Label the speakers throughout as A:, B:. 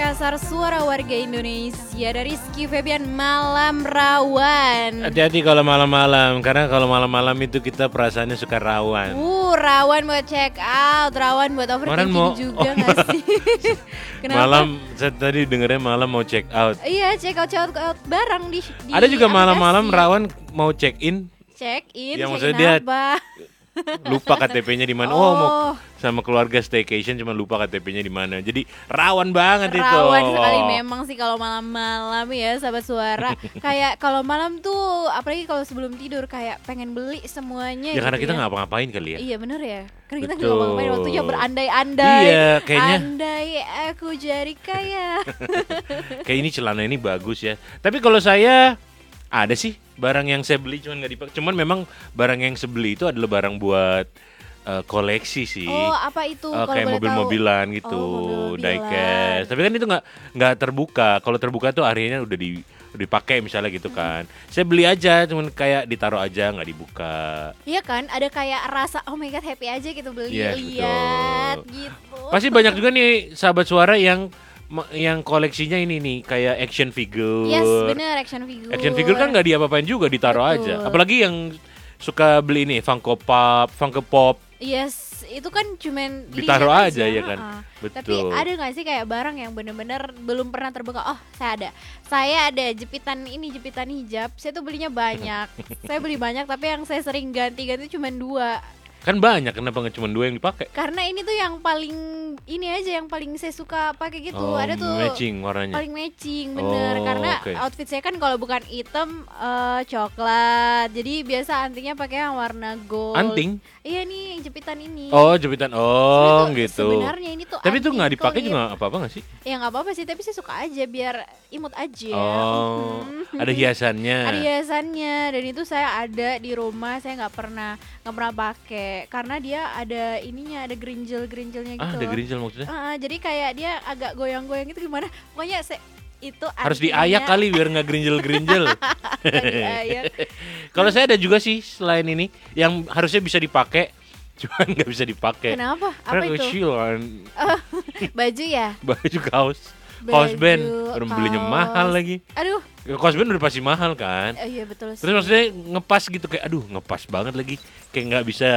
A: Makassar, suara warga Indonesia dari Rizky Febian Malam Rawan.
B: Hati-hati kalau malam-malam, karena kalau malam-malam itu kita perasaannya suka rawan.
A: Rawan buat check out, rawan buat overthinking juga nggak sih? Kenapa?
B: Malam, saya tadi dengernya malam mau check out.
A: Iya, check out barang di
B: Ada juga
A: aplikasi.
B: malam-malam rawan mau check in.
A: Check in,
B: Yang
A: check
B: maksudnya
A: in
B: dia
A: apa?
B: lupa KTP-nya di mana. Mau sama keluarga staycation cuma lupa KTP-nya di mana. Jadi rawan banget itu.
A: Rawan sekali memang sih kalau malam-malam ya sahabat suara. Kayak kalau malam tuh apalagi kalau sebelum tidur kayak pengen beli semuanya.
B: Ya karena
A: gitu
B: kita ngapa-ngapain kali ya.
A: Iya bener ya. Karena kita
B: Betul.
A: nggak ngapa-ngapain, waktunya berandai-andai.
B: Iya, kayaknya.
A: Andai aku jadi kaya.
B: Kayak ini celana ini bagus ya. Tapi kalau saya ada sih barang yang saya beli cuman nggak dipakai. Cuman memang barang yang saya beli itu adalah barang buat koleksi sih.
A: Oh apa itu? Kalau
B: Kayak
A: boleh
B: mobil-mobilan
A: tahu.
B: gitu,
A: Mobil-mobilan.
B: diecast. Tapi kan itu nggak terbuka. Kalau terbuka tuh akhirnya udah dipakai misalnya gitu kan. Saya beli aja, cuman kayak ditaruh aja nggak dibuka.
A: Iya kan, ada kayak rasa oh my god happy aja gitu beli,
B: Yes,
A: lihat
B: betul.
A: gitu.
B: Pasti banyak juga nih sahabat suara yang koleksinya ini nih kayak action figure.
A: Yes bener, action figure.
B: Action figure kan nggak diapa-apain juga, ditaruh
A: Betul.
B: aja. Apalagi yang suka beli ini Funko Pop.
A: Yes, itu kan cuman
B: Ditaruh
A: dilihat
B: aja ya kan.
A: Tapi
B: Betul.
A: ada nggak sih kayak barang yang bener-bener belum pernah terbuka? Oh, saya ada jepitan hijab. Saya tuh belinya banyak. Saya beli banyak, tapi yang saya sering ganti-ganti cuma 2.
B: Kan banyak, kenapa nggak cuma 2 yang dipakai?
A: Karena ini tuh yang paling ini aja yang paling saya suka pakai gitu.
B: Oh,
A: Ada tuh
B: matching warnanya.
A: paling matching bener.
B: Oh,
A: Karena
B: oke.
A: outfit saya kan kalau bukan hitam coklat. Jadi biasa antingnya pakai yang warna gold.
B: Anting?
A: Iya nih jepitan ini.
B: Oh, jepitan. Oh, gitu.
A: Sebenarnya ini tuh
B: Tapi itu nggak
A: anting
B: dipakai
A: kulit.
B: juga apa-apa nggak sih?
A: Ya nggak apa-apa sih, tapi saya suka aja biar imut aja.
B: Oh, ada hiasannya.
A: Ada hiasannya dan itu saya ada di rumah, saya nggak pernah pakai karena dia ada ininya, ada gerinjel-gerinjelnya gitu.
B: Ada gerinjel maksudnya?
A: Jadi kayak dia agak goyang-goyang gitu gimana? Pokoknya itu
B: Harus
A: antingnya
B: diayak kali biar nggak gerinjel-gerinjel.
A: diayak.
B: Kalau saya ada juga sih selain ini yang harusnya bisa dipakai, cuman nggak bisa dipakai.
A: Kenapa? Apa
B: Karena
A: itu?
B: kecilan.
A: Baju ya?
B: Baju kaos band, orang belinya
A: kaos.
B: mahal lagi.
A: Aduh,
B: Ya, kaos band udah pasti mahal kan.
A: iya betul sih.
B: Terus maksudnya ngepas gitu kayak aduh ngepas banget lagi, kayak nggak bisa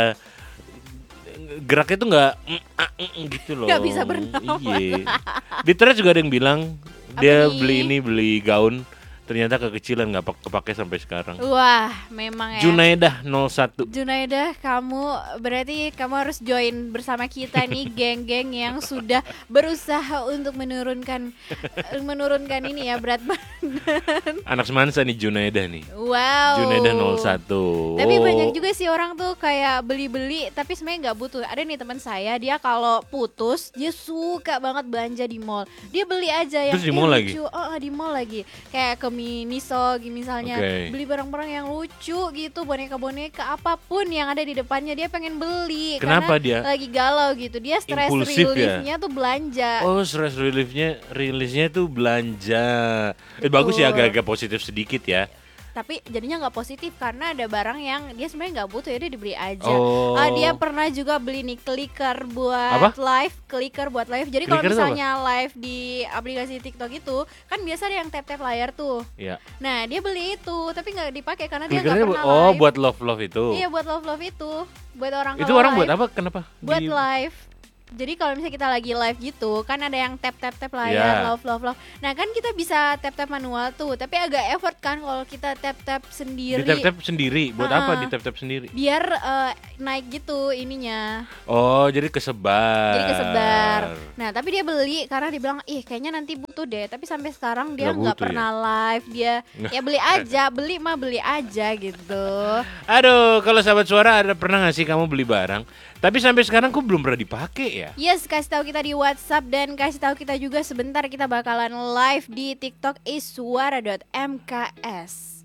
B: geraknya tuh nggak gitu loh.
A: Nggak bisa bernafas.
B: Iya. Di thread juga ada yang bilang dia
A: Apa nih?
B: beli gaun ternyata kekecilan nggak kepake sampai sekarang.
A: Wah, memang ya.
B: Junaidah 01.
A: Junaidah, berarti kamu harus join bersama kita nih geng-geng yang sudah berusaha untuk menurunkan ini ya berat badan.
B: Anak semansa nih Junaidah nih.
A: Wow.
B: Junaidah 01.
A: Tapi
B: Oh.
A: banyak juga sih orang tuh kayak beli-beli tapi sebenarnya nggak butuh. Ada nih teman saya, dia kalau putus dia suka banget belanja di mall. Dia beli aja yang
B: Terus di mall lagi?
A: lucu. Di mall lagi. Kayak ke Miniso misalnya,
B: Oke.
A: beli barang-barang yang lucu gitu, boneka-boneka apapun yang ada di depannya dia pengen beli.
B: Kenapa
A: karena
B: dia?
A: lagi galau gitu. Dia stress
B: Impulsif ya?
A: relief-nya tuh belanja.
B: Oh, stress rilisnya tuh belanja. Bagus ya, agak-agak positif sedikit ya.
A: Tapi jadinya nggak positif karena ada barang yang dia sebenarnya nggak butuh, ya dia dibeli aja.
B: Oh.
A: Dia pernah juga beli nih clicker buat
B: Apa?
A: live. Jadi kalau
B: Clicker itu
A: misalnya live di aplikasi TikTok itu kan biasa ada yang tap layar tuh.
B: Ya.
A: Nah dia beli itu tapi nggak dipakai karena dia nggak
B: Clickernya
A: pernah
B: oh
A: live.
B: buat love itu.
A: Iya buat love itu, buat orang.
B: Itu
A: kalau
B: orang buat
A: live,
B: apa? Kenapa?
A: Buat
B: Di-
A: live. Jadi kalau misalnya kita lagi live gitu kan ada yang tap
B: Ya.
A: layar, love. Nah kan kita bisa tap manual tuh, tapi agak effort kan kalau kita tap sendiri.
B: Di tap sendiri. Buat apa di tap sendiri?
A: Biar naik gitu ininya.
B: Oh, jadi kesebar.
A: Jadi kesebar. Nah tapi dia beli karena dia bilang kayaknya nanti butuh deh. Tapi sampai sekarang dia
B: Nggak
A: nggak
B: butuh
A: pernah live. Dia ya beli aja, beli aja gitu.
B: Aduh, kalau sahabat suara ada pernah nggak sih kamu beli barang, tapi sampai sekarang kok belum pernah dipakai ya?
A: Yes, kasih tahu kita di WhatsApp dan kasih tahu kita juga sebentar kita bakalan live di TikTok issuara.mks.